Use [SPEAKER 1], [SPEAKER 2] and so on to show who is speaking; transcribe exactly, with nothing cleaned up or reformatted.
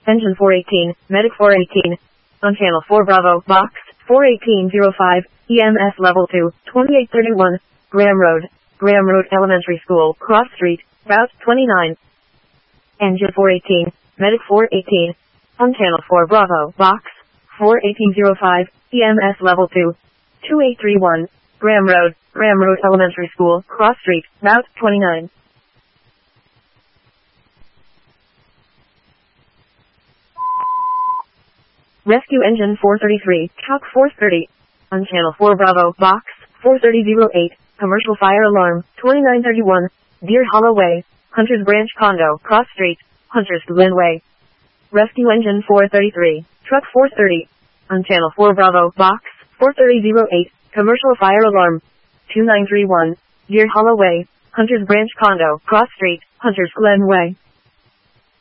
[SPEAKER 1] Engine four eighteen, Medic four eighteen. On Channel four Bravo, Box four eighteen oh five, E M S Level two, twenty-eight thirty-one, Graham Road, Graham Road Elementary School, Cross Street, Route twenty-nine. Engine four eighteen, Medic four eighteen. On Channel four Bravo, Box four eighteen oh five, E M S Level two, twenty-eight thirty-one, Graham Road, Graham Road Elementary School, Cross Street, Route twenty-nine. Rescue Engine four thirty-three, Calc four thirty. On Channel four Bravo, Box four thirty oh eight, Commercial Fire Alarm, twenty-nine thirty-one, Deer Hollow Way, Hunters Branch Condo, Cross Street, Hunters Glen Way. Rescue Engine four thirty-three, Truck four thirty. On Channel four Bravo, Box four thirty oh eight, Commercial Fire Alarm, twenty-nine thirty-one, Deer Hollow Way, Hunters Branch Condo, Cross Street, Hunters Glen Way.